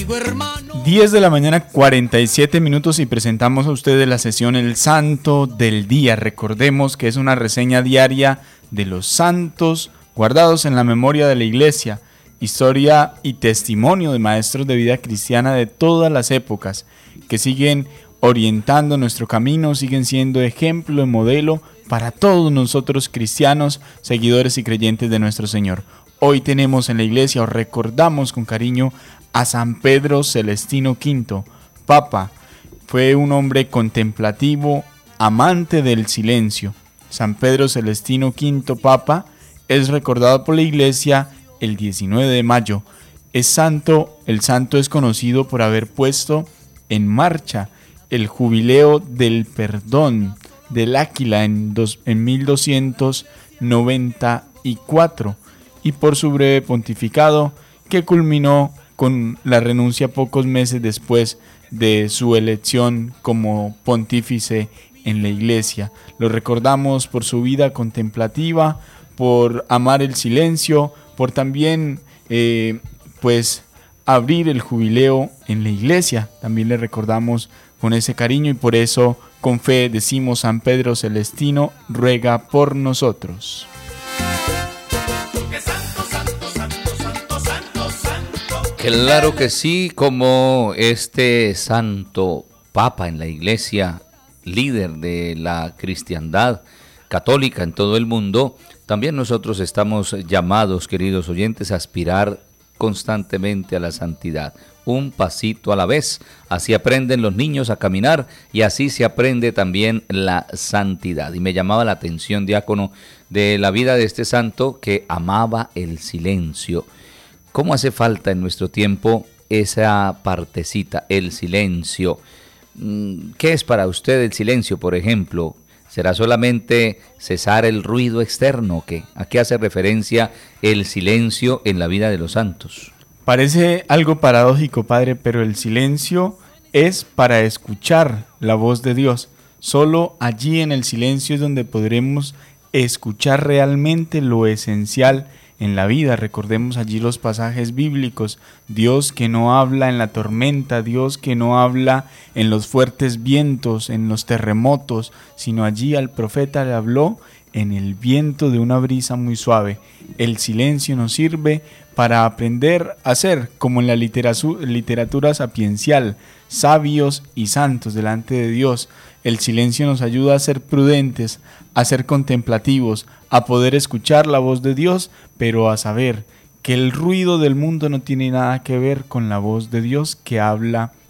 amigo hermano. 10 de la mañana, 47 minutos y presentamos a ustedes la sesión El Santo del Día. Recordemos que es una reseña diaria de los santos guardados en la memoria de la Iglesia, historia y testimonio de maestros de vida cristiana de todas las épocas, que siguen orientando nuestro camino, siguen siendo ejemplo y modelo para todos nosotros cristianos, seguidores y creyentes de nuestro Señor. Hoy tenemos en la iglesia, o recordamos con cariño, a San Pedro Celestino V, Papa. Fue un hombre contemplativo, amante del silencio. San Pedro Celestino V, Papa, es recordado por la iglesia el 19 de mayo. Es santo, el santo es conocido por haber puesto en marcha el jubileo del perdón del Áquila en 1294 y por su breve pontificado que culminó con la renuncia pocos meses después de su elección como pontífice en la iglesia. Lo recordamos por su vida contemplativa, por amar el silencio, por también abrir el jubileo en la iglesia. También le recordamos con ese cariño y por eso con fe decimos: San Pedro Celestino, ruega por nosotros. Claro que sí, como este santo papa en la iglesia, líder de la cristiandad católica en todo el mundo, también nosotros estamos llamados, queridos oyentes, a aspirar constantemente a la santidad, un pasito a la vez. Así aprenden los niños a caminar y así se aprende también la santidad. Y me llamaba la atención, diácono, de la vida de este santo que amaba el silencio. ¿Cómo hace falta en nuestro tiempo esa partecita, el silencio? ¿Qué es para usted el silencio, por ejemplo? ¿Será solamente cesar el ruido externo? ¿A qué hace referencia el silencio en la vida de los santos? Parece algo paradójico, padre, pero el silencio es para escuchar la voz de Dios. Solo allí en el silencio es donde podremos escuchar realmente lo esencial en la vida. Recordemos allí los pasajes bíblicos: Dios que no habla en la tormenta, Dios que no habla en los fuertes vientos, en los terremotos, sino allí al profeta le habló en el viento de una brisa muy suave. El silencio nos sirve para aprender a ser, como en la literatura sapiencial, sabios y santos delante de Dios. El silencio nos ayuda a ser prudentes, a ser contemplativos, a poder escuchar la voz de Dios, pero a saber que el ruido del mundo no tiene nada que ver con la voz de Dios que habla